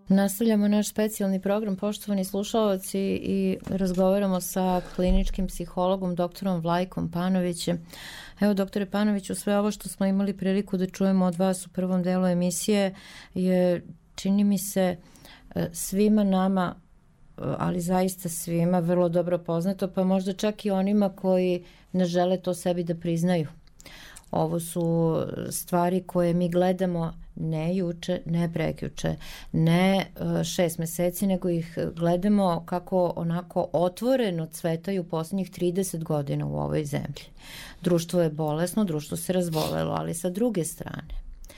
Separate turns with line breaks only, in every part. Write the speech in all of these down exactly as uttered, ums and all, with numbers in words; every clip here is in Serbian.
Nastavljamo naš specijalni program, poštovani slušalci, i razgovaramo sa kliničkim psihologom doktorom Vlajkom Panovićem. Evo, doktore Panoviću, sve ovo što smo imali priliku da čujemo od vas u prvom delu emisije je, čini mi se, svima nama, ali zaista svima, vrlo dobro poznato, pa možda čak i onima koji ne žele to sebi da priznaju. Ovo su stvari koje mi gledamo ne juče, ne prekjuče, ne šest meseci, nego ih gledamo kako onako otvoreno cvetaju poslednjih trideset godina u ovoj zemlji. Društvo je bolesno, društvo se razbolelo, ali sa druge strane,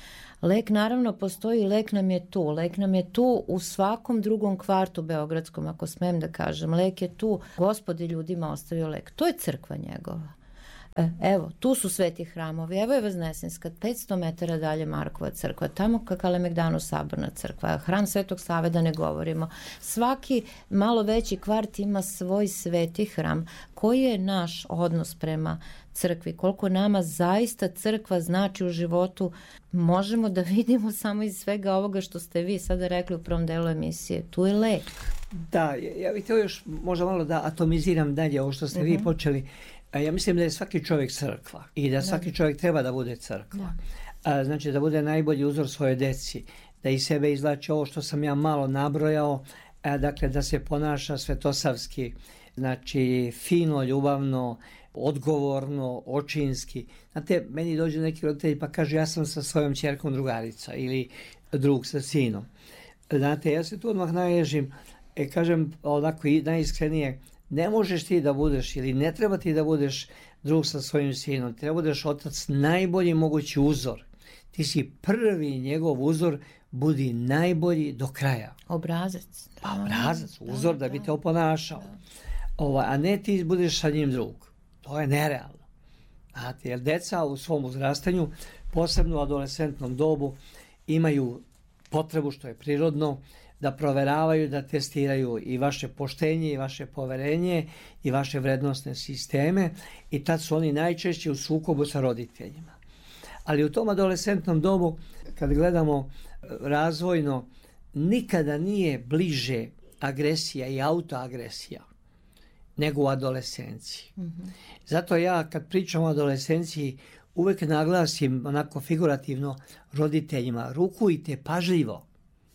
lek naravno postoji, lek nam je tu, lek nam je tu u svakom drugom kvartu beogradskom, ako smem da kažem, lek je tu, Gospod je ljudima ostavio lek, to je crkva njegova. Evo, tu su sveti hramovi, evo je Vaznesenska, petsto metara dalje Markova crkva, tamo ka Kalemegdanu Saborna crkva, hram Svetog Save da ne govorimo. Svaki malo veći kvart ima svoj sveti hram. Koji je naš odnos prema crkvi? Koliko nama zaista crkva znači u životu? Možemo da vidimo samo iz svega ovoga što ste vi sada rekli u prvom delu emisije. Tu je lek.
Da, ja bih to još možda malo da atomiziram dalje ovo što ste uh-huh. vi počeli. Ja mislim da je svaki čovjek crkva i da svaki čovjek treba da bude crkva. Da. Znači da bude najbolji uzor svoje deci, da iz sebe izvlači ovo što sam ja malo nabrojao, dakle da se ponaša svetosavski, znači fino, ljubavno, odgovorno, očinski. Znate, meni dođe neki roditelji pa kaže ja sam sa svojom ćerkom drugarica ili drug sa sinom. Znate, ja se tu odmah naježim, e, kažem onako i najiskrenije, ne možeš ti da budeš ili ne treba ti da budeš drug sa svojim sinom, treba budeš otac najbolji mogući uzor. Ti si prvi njegov uzor, budi najbolji do kraja.
Obrazac.
Pa obrazac, uzor da, da bi te oponašao. Da. Ovo, a ne ti budeš sa njim drug. To je nerealno. Znate, jer deca u svom uzrastanju, posebno u adolescentnom dobu, imaju potrebu, što je prirodno, da proveravaju, da testiraju i vaše poštenje, i vaše poverenje, i vaše vrednostne sisteme, i tad su oni najčešće u sukobu sa roditeljima. Ali u tom adolescentnom dobu, kad gledamo razvojno, nikada nije bliže agresija i autoagresija nego u adolescenciji. Mm-hmm. Zato ja kad pričam o adolescenciji uvek naglasim onako figurativno roditeljima, rukujte pažljivo.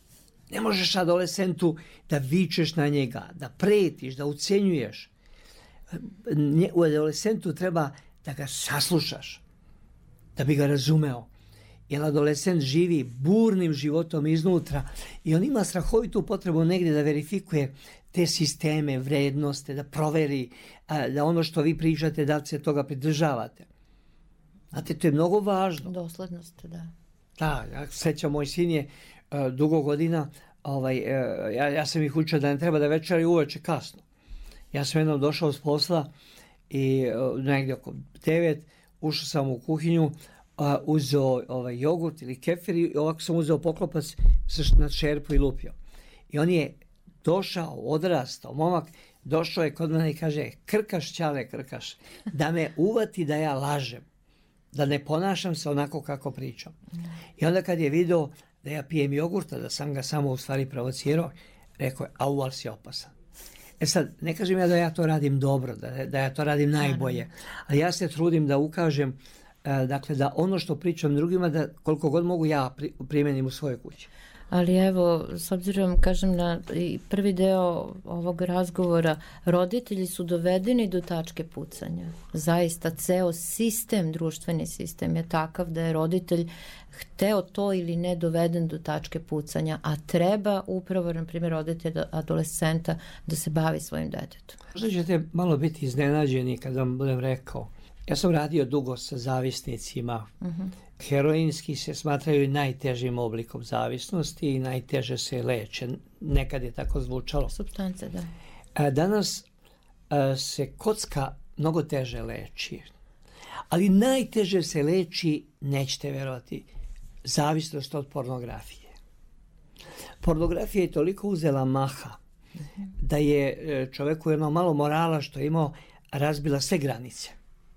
Ne možeš adolescentu da vičeš na njega, da pretiš, da ucenjuješ. U adolescentu treba da ga saslušaš, da bi ga razumeo. Jer adolescent živi burnim životom iznutra i on ima strahovitu potrebu negdje da verifikuje te sisteme, vrednosti, da proveri da ono što vi pričate, da li se toga pridržavate. Znate, to je mnogo važno.
Doslednost, da.
Da, ja sećam, moj sin je uh, dugo godina, ovaj, uh, ja, ja sam ih učio da ne treba da večeri uveče kasno. Ja sam jednom došao s posla i uh, negdje oko devet, ušao sam u kuhinju, uh, uzeo ovaj, jogurt ili kefir i ovako sam uzeo poklopac na šerpu i lupio. I on je došao, odrastao, momak, došao je kod mene i kaže, krkaš ćale, krkaš, da me uvati da ja lažem, da ne ponašam se onako kako pričam. I onda kad je video da ja pijem jogurta, da sam ga samo u stvari provocirao, rekao je, au, ali si opasan. E sad, ne kažem ja da ja to radim dobro, da, da ja to radim najbolje, ali ja se trudim da ukažem, uh, dakle, da ono što pričam drugima, da koliko god mogu ja pri, primenim u svojoj kući.
Ali evo, s obzirom, kažem, na prvi deo ovog razgovora, roditelji su dovedeni do tačke pucanja. Zaista, ceo sistem, društveni sistem je takav da je roditelj hteo to ili ne doveden do tačke pucanja, a treba upravo, na primjer, roditelj adolescenta da se bavi svojim detetom.
Možda ćete malo biti iznenađeni kad vam budem rekao. Ja sam radio dugo sa zavisnicima. Uh-huh. Heroinski se smatraju najtežim oblikom zavisnosti i najteže se leče. Nekad je tako zvučalo.
Supstance, da.
A danas a, se kocka mnogo teže leči. Ali najteže se leči, nećete verovati, zavisnost od pornografije. Pornografija je toliko uzela maha uh-huh. da je čoveku jedno malo morala što je imao razbila sve granice.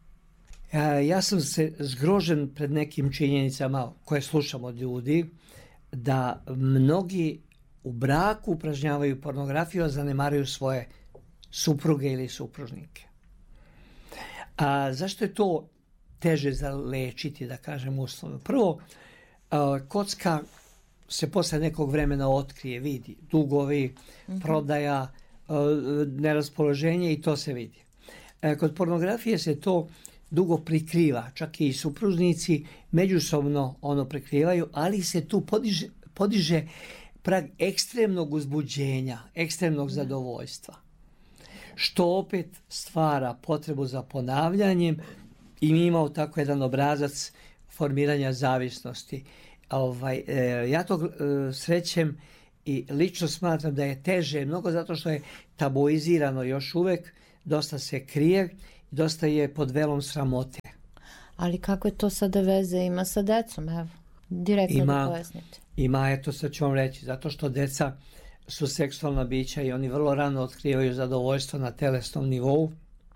Ja sam se zgrožen pred nekim činjenicama koje slušam od ljudi, da mnogi u braku upražnjavaju pornografiju, a zanemaruju svoje supruge ili supružnike. A zašto je to teže zalečiti, da kažem uslovno? Prvo, kocka se posle nekog vremena otkrije, vidi. Dugovi, mm-hmm. prodaja, neraspoloženje i to se vidi. Kod pornografije se to dugo prikriva, čak i supružnici međusobno ono prikrivaju, ali se tu podiže, podiže prag ekstremnog uzbuđenja, ekstremnog mm. zadovoljstva. Što opet stvara potrebu za ponavljanjem i mi imamo tako jedan obrazac formiranja zavisnosti. Ovaj, e, ja to e, srećem i lično smatram da je teže mnogo zato što je tabuizirano još uvek, dosta se krije, dosta je pod velom sramote.
Ali kako je to sada veze ima sa decom? Evo, direktno
ima,
da pojasnite.
Ima, eto sad ću vam reći, zato što deca su seksualna bića i oni vrlo rano otkrivaju zadovoljstvo na telesnom nivou,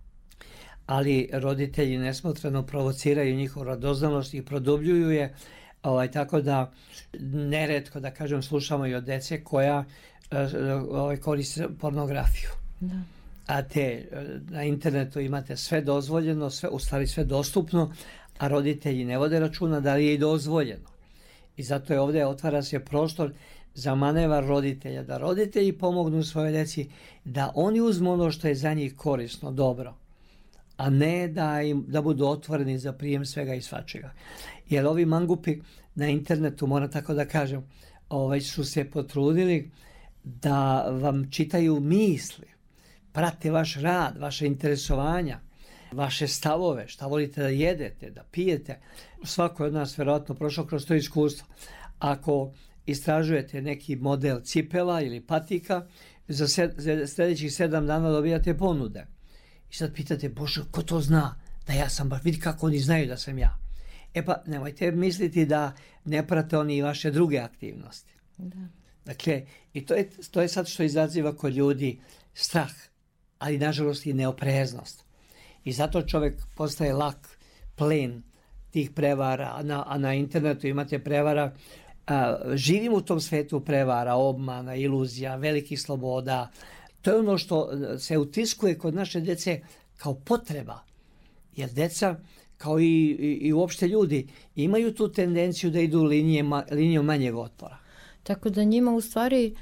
ali roditelji nesmotreno provociraju njihovu radoznalost i produbljuju je, ovaj, tako da neretko, da kažem, slušamo i od dece koja ovaj, koriste pornografiju.
Da.
A te na internetu imate sve dozvoljeno, sve, u stvari sve dostupno, a roditelji ne vode računa da li je i dozvoljeno. I zato je ovdje otvara se prostor za manevar roditelja, da roditelji pomognu svojoj deci, da oni uzmu ono što je za njih korisno, dobro, a ne da, im, da budu otvoreni za prijem svega i svačega. Jer ovi mangupi na internetu, moram tako da kažem, ovaj, su se potrudili da vam čitaju misli, prate vaš rad, vaše interesovanja, vaše stavove, šta volite da jedete, da pijete. Svako je od nas vjerojatno prošao kroz to iskustvo. Ako istražujete neki model cipela ili patika, za, sed, za sljedećih sedam dana dobijate ponude. I sad pitate, Bože, ko to zna da ja sam baš, vidi kako oni znaju da sam ja. E pa, nemojte misliti da ne prate oni i vaše druge aktivnosti.
Da.
Dakle, i to je, to je sad što izaziva kod ljudi strah, ali nažalost i neopreznost. I zato čovjek postaje lak plen tih prevara, a na, a na internetu imate prevara. A, živim u tom svetu prevara, obmana, iluzija, velikih sloboda. To je ono što se utiskuje kod naše djece kao potreba. Jer djeca, kao i, i, i uopšte ljudi, imaju tu tendenciju da idu linije, linijom manjeg otpora.
Tako da njima u stvari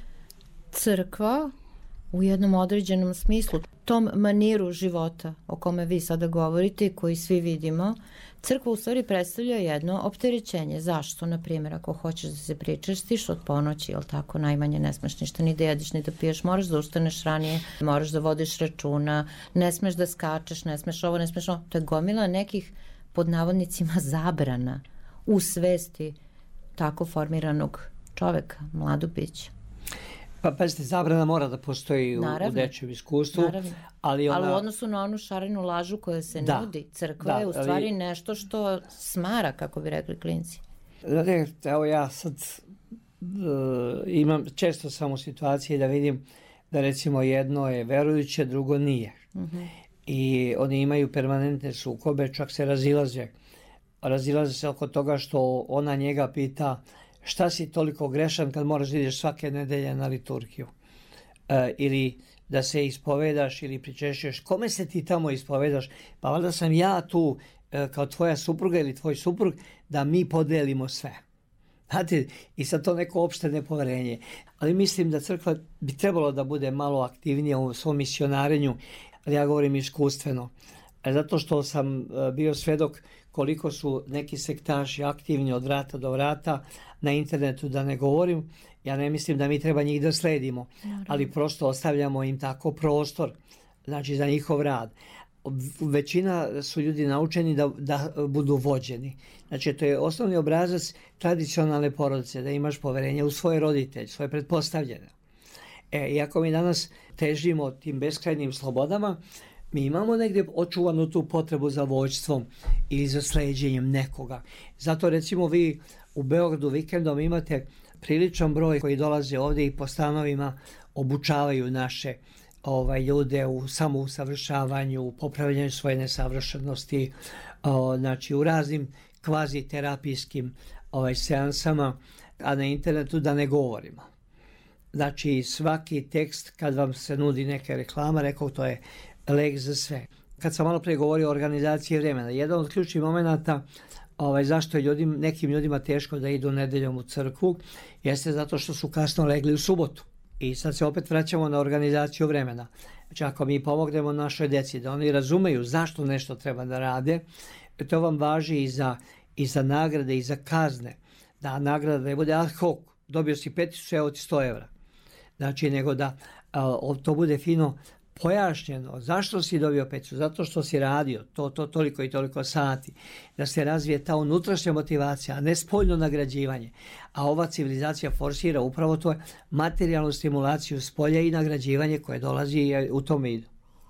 crkva u jednom određenom smislu, tom maniru života o kome vi sada govorite i koji svi vidimo, crkva u stvari predstavlja jedno opterećenje. Zašto? Na primjer, ako hoćeš da se pričestiš od ponoći, jel tako, najmanje ne smeš ništa ni da jediš, ni da piješ, moraš da ustaneš ranije, moraš da vodiš računa, ne smeš da skačeš, ne smeš ovo, ne smeš ovo. To je gomila nekih, pod navodnicima, zabrana u svesti tako formiranog čoveka, mladog bića.
Pa pazite, zabrana mora da postoji u, u dečjem iskustvu. Ali, ona...
ali u odnosu na onu šarenu lažu koja se da, nudi, crkva da, je u stvari ali... nešto što smara, kako bi rekli klinci.
Evo ja sad uh, imam, često sam u situaciji da vidim da recimo jedno je verujuće, drugo nije. Uh-huh. I oni imaju permanentne sukobe, čak se razilaze. Razilaze se oko toga što ona njega pita šta si toliko grešan kad moraš da ideš svake nedelje na liturgiju? E, ili da se ispovedaš ili pričešćeš. Kome se ti tamo ispovedaš? Pa valjda sam ja tu e, kao tvoja supruga ili tvoj suprug da mi podelimo sve. Znate, i sad to neko opšte nepoverenje. Ali mislim da crkva bi trebalo da bude malo aktivnija u svom misionarenju, ali ja govorim iskustveno. Zato što sam bio svedok koliko su neki sektaši aktivni od vrata do vrata na internetu, da ne govorim. Ja ne mislim da mi treba njih da sledimo, ali prosto ostavljamo im tako prostor, znači za njihov rad. Većina su ljudi naučeni da, da budu vođeni. Znači to je osnovni obrazac tradicionalne porodice, da imaš poverenje u svoje roditelje, svoje pretpostavljene. E, iako mi danas težimo tim beskrajnim slobodama, mi imamo negdje očuvanu tu potrebu za vođstvom ili za sleđenjem nekoga. Zato recimo vi u Beogradu vikendom imate priličan broj koji dolaze ovdje i po stanovima obučavaju naše ovaj, ljude u samousavršavanju, u popravljanju svoje nesavršenosti, o, znači u raznim kvazi terapijskim ovaj, seansama, a na internetu da ne govorimo. znači svaki tekst kad vam se nudi neka reklama, rekao to je lek za sve. Kad sam malo prije govorio o organizaciji vremena, jedan od ključnih momenata ovaj, zašto je ljudim, nekim ljudima teško da idu nedeljom u crkvu, jeste zato što su kasno legli u subotu. I sad se opet vraćamo na organizaciju vremena. Znači ako mi pomognemo našoj djeci da oni razumeju zašto nešto treba da rade, to vam važi i za, i za nagrade i za kazne. Da nagrada ne bude ad hoc, dobio si peticu, evo ti sto evra. Znači nego da a, to bude fino pojašnjeno. Zašto si dobio peticu? Zato što si radio to, to, toliko i toliko sati. Da se razvije ta unutrašnja motivacija, a ne spoljno nagrađivanje. A ova civilizacija forsira upravo to materijalnu stimulaciju spolja i nagrađivanje koje dolazi u tom vidu.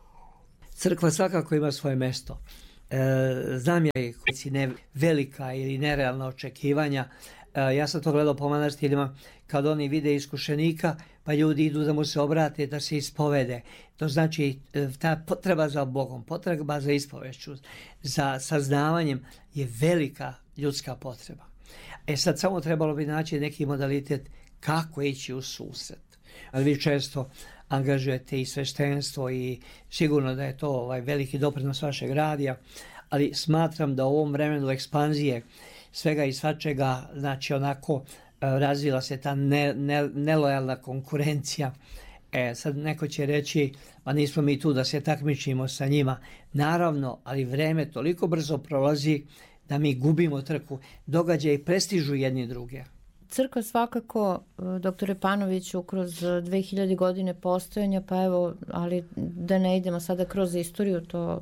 Crkva svakako ima svoje mesto. E, znam ja koji si ne velika ili nerealna očekivanja. E, ja sam to gledao po manastirima kad oni vide iskušenika, pa ljudi idu da mu se obrate, da se ispovede. To znači ta potreba za Bogom, potreba za ispovešću, za saznavanjem je velika ljudska potreba. E sad samo trebalo bi naći neki modalitet kako ići u susret. Ali vi često angažujete i sveštenstvo i sigurno da je to ovaj veliki doprinos vašeg radija, ali smatram da u ovom vremenu ekspanzije svega i svačega, znači onako razvila se ta ne, ne, nelojalna konkurencija. E, sad neko će reći, pa nismo mi tu da se takmičimo sa njima. Naravno, ali vreme toliko brzo prolazi da mi gubimo trku. Događaji prestižu jedni druge.
Crkva svakako, doktore Panoviću, kroz dve hiljade godine postojanja, pa evo, ali da ne idemo sada kroz istoriju, to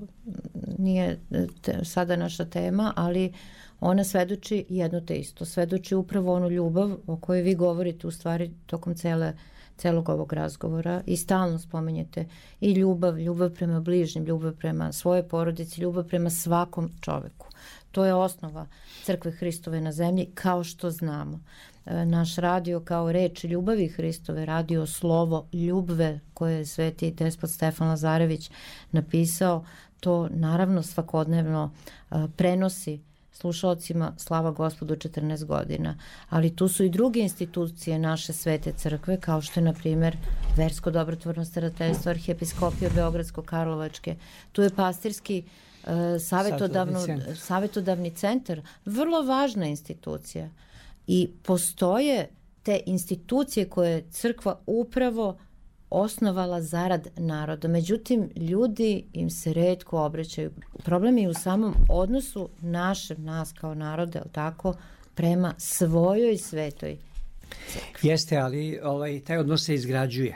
nije te, sada naša tema, ali ona svedoči jedno te isto. Svedoči upravo onu ljubav o kojoj vi govorite u stvari tokom cele, celog ovog razgovora i stalno spomenjete i ljubav, ljubav prema bližnjim, ljubav prema svojoj porodici, ljubav prema svakom čoveku. To je osnova Crkve Hristove na zemlji, kao što znamo. Naš radio kao reč ljubavi Hristove, radio slovo ljubve koje je sveti despot Stefan Lazarević napisao, to naravno svakodnevno prenosi slušalcima slava Gospodu četrnaest godina. Ali tu su i druge institucije naše svete crkve, kao što je, na primjer, Versko dobrotvorno starateljstvo Arhijepiskopije Beogradsko-Karlovačke. Tu je pastirski uh, savjetodavno, centar. savjetodavni centar, vrlo važna institucija. I postoje te institucije koje je crkva upravo osnovala zarad naroda. Međutim, ljudi im se retko obraćaju. Problem je u samom odnosu našem, nas kao naroda, je li tako, prema svojoj svetoj crkvi.
Jeste, ali ovaj, taj odnos se izgrađuje.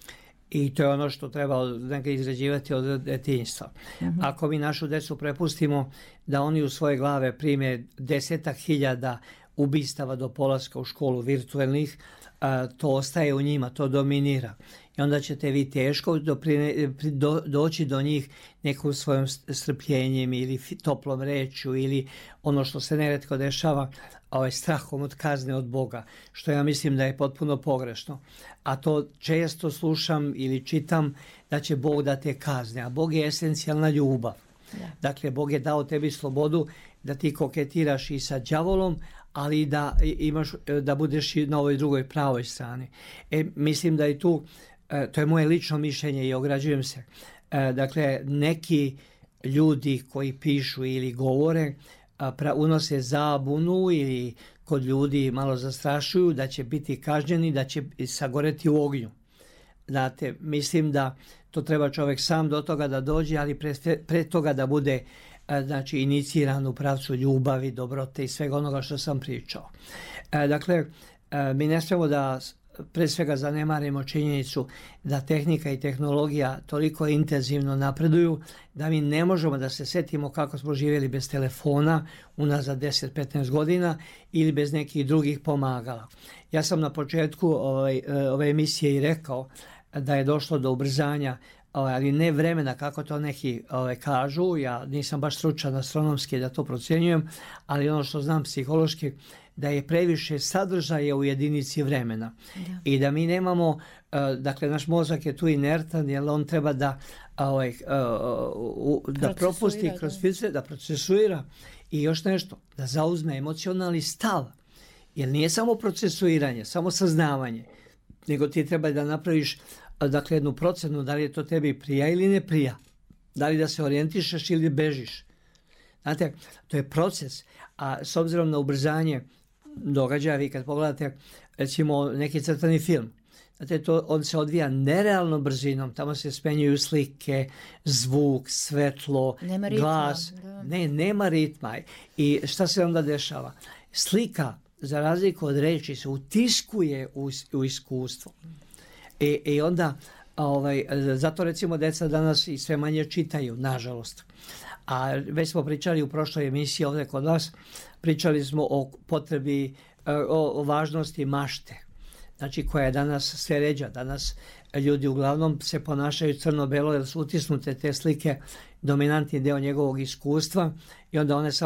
I to je ono što treba nekada izgrađivati od detinjstva. Uh-huh. Ako mi našu decu prepustimo da oni u svoje glave prime desetak hiljada ubistava do polaska u školu virtualnih, a, to ostaje u njima, to dominira. I onda ćete vi teško doprine, do, doći do njih nekom svojom strpljenjem ili toplom rečju ili ono što se neretko dešava, ovaj, strahom od kazne od Boga, što ja mislim da je potpuno pogrešno. A to često slušam ili čitam da će Bog da te kazne, a Bog je esencijalna ljubav. Ja. Dakle, Bog je dao tebi slobodu da ti koketiraš i sa đavolom, ali da imaš, da budeš i na ovoj drugoj pravoj strani. E, mislim da je tu, to je moje lično mišljenje i ograđujem se. E, dakle, neki ljudi koji pišu ili govore, pra, unose zabunu ili kod ljudi malo zastrašuju da će biti kažnjeni, da će sagoreti u ognju. Znate, mislim da to treba čovjek sam do toga da dođe, ali pre, pre toga da bude znači iniciran u pravcu ljubavi, dobrote i svega onoga što sam pričao. E, dakle, e, mi ne smemo da pre svega zanemarimo činjenicu da tehnika i tehnologija toliko intenzivno napreduju da mi ne možemo da se setimo kako smo živjeli bez telefona unazad deset do petnaest godina ili bez nekih drugih pomagala. Ja sam na početku ovaj, ove emisije i rekao da je došlo do ubrzanja, ali ne vremena kako to neki ove, kažu. Ja nisam baš stručan astronomski da to procjenjujem, ali ono što znam psihološki, da je previše sadržaja u jedinici vremena. Da. I da mi nemamo, dakle naš mozak je tu inertan, jer on treba da, ovaj, da propusti kroz filtre, da procesuira i još nešto, da zauzme emocionalni stav. Jer nije samo procesuiranje, samo saznavanje. nego ti treba da napraviš dakle jednu procenu da li je to tebi prija ili ne prija. Da li da se orijentišeš ili bežiš. Znate, to je proces, a s obzirom na ubrzanje događaja, vi kad pogledate recimo neki crtani film, znate, to, on se odvija nerealnom brzinom, tamo se smenjuju slike, zvuk, svetlo,
nema ritma,
glas,
da.
ne, nema ritma. I šta se onda dešava? Slika, za razliku od reči, se utiskuje u, u iskustvo. I, i onda, ovaj, zato recimo deca danas i sve manje čitaju, nažalost. A već smo pričali u prošloj emisiji ovdje kod vas, pričali smo o potrebi, o, o važnosti mašte. Znači koja je danas sve ređa. Danas ljudi uglavnom se ponašaju crno-belo jer su utisnute te slike, dominantni deo njegovog iskustva i onda one samo